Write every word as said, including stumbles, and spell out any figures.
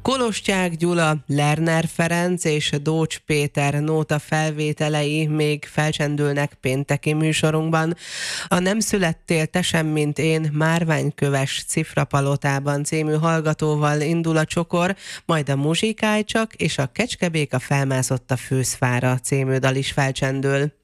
Kolostyák Gyula, Lerner Ferenc és Dócs Péter nóta felvételei még felcsendülnek pénteki műsorunkban. A Nem születtél te sem, mint én Márványköves Cifrapalotában című hallgatóval indul a csokor, majd a Muzsikáj csak és a Kecskebéka felmászott a főszfára című dal is felcsendül.